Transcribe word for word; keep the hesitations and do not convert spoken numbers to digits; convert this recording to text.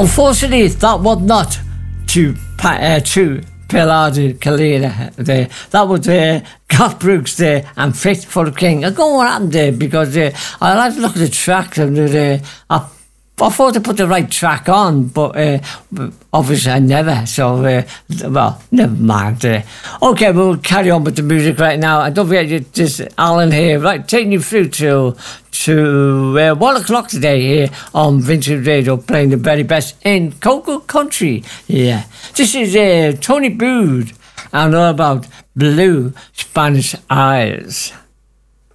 Unfortunately, that was not to uh, to Pilar Kalina there. That was uh, Garth Brooks there and Fit for the King. I don't know what happened there because uh, I like to look at the track and uh, I, I thought I put the right track on, but uh, obviously I never. So, uh, well, never mind. Uh, okay, we'll carry on with the music right now. And don't forget, just Alan here, right, taking you through to to uh, one o'clock today here on Vintage Radio, playing the very best in Cocoa Country. Yeah, this is uh, Tony Bood and all about Blue Spanish Eyes.